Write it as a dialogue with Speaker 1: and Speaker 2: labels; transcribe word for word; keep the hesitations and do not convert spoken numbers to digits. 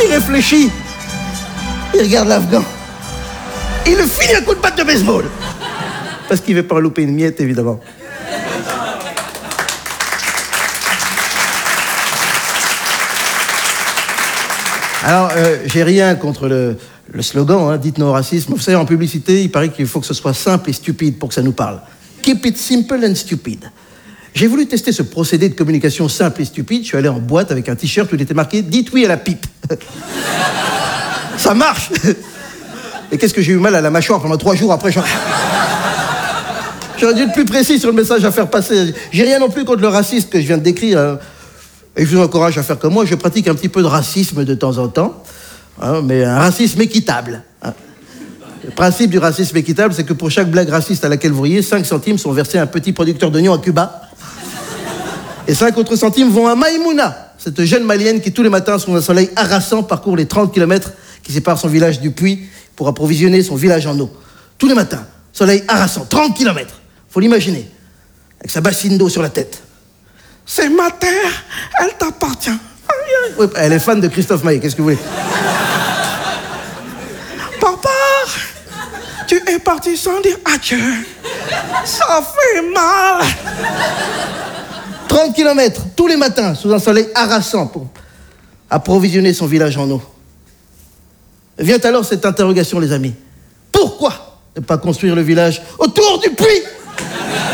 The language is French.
Speaker 1: Il réfléchit. Il regarde l'Afghan. Il le finit un coup de batte de baseball. Parce qu'il ne veut pas louper une miette, évidemment. Alors, euh, j'ai rien contre le, le slogan, hein, dites non au racisme. Vous savez, en publicité, il paraît qu'il faut que ce soit simple et stupide pour que ça nous parle. Keep it simple and stupid. J'ai voulu tester ce procédé de communication simple et stupide. Je suis allé en boîte avec un t-shirt où il était marqué « Dites oui à la pipe ». Ça marche. Et qu'est-ce que j'ai eu mal à la mâchoire pendant trois jours après. Genre... J'aurais dû être plus précis sur le message à faire passer. J'ai rien non plus contre le racisme que je viens de décrire. Hein. Et je vous encourage à faire comme moi. Je pratique un petit peu de racisme de temps en temps, hein, mais un racisme équitable. Hein. Le principe du racisme équitable, c'est que pour chaque blague raciste à laquelle vous riez, cinq centimes sont versés à un petit producteur d'oignons à Cuba. Et cinq autres centimes vont à Maïmouna, cette jeune malienne qui, tous les matins, sous un soleil harassant, parcourt les trente kilomètres qui séparent son village du puits pour approvisionner son village en eau. Tous les matins, soleil harassant, trente kilomètres. Faut l'imaginer, avec sa bassine d'eau sur la tête. C'est ma terre, elle t'appartient. Oui, elle est fan de Christophe Maé, qu'est-ce que vous voulez? Papa, tu es parti sans dire adieu. Ça fait mal. trente kilomètres, tous les matins, sous un soleil harassant, pour approvisionner son village en eau. Vient alors cette interrogation, les amis. Pourquoi ne pas construire le village autour du puits?